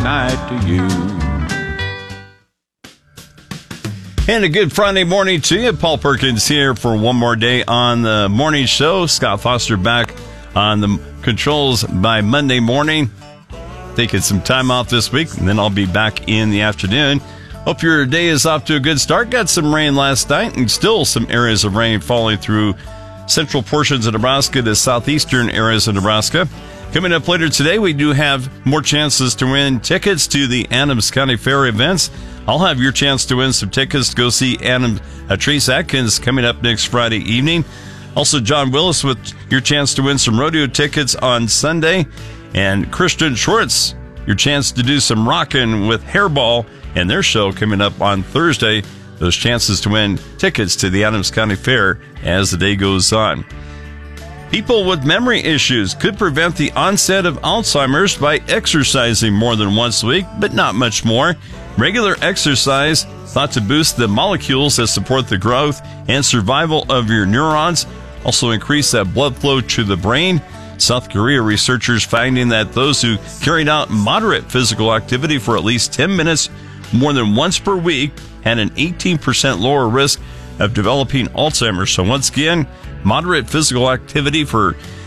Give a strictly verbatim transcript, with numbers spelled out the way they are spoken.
night to you. And a good Friday morning to you. Paul Perkins here for one more day on the morning show. Scott Foster back on the controls by Monday morning. Taking some time off this week, and then I'll be back in the afternoon. Hope your day is off to a good start. Got some rain last night, and still some areas of rain falling through central portions of Nebraska to southeastern areas of Nebraska. Coming up later today, we do have more chances to win tickets to the Adams County Fair events. I'll have your chance to win some tickets to go see Adam, uh, Trace Atkins coming up next Friday evening. Also, John Willis with your chance to win some rodeo tickets on Sunday. And Christian Schwartz, your chance to do some rocking with Hairball and their show coming up on Thursday. Those chances to win tickets to the Adams County Fair as the day goes on. People with memory issues could prevent the onset of Alzheimer's by exercising more than once a week, but not much more. Regular exercise thought to boost the molecules that support the growth and survival of your neurons, also increase that blood flow to the brain. South Korea researchers finding that those who carried out moderate physical activity for at least ten minutes more than once per week had an eighteen percent lower risk of developing Alzheimer's. So once again, moderate physical activity for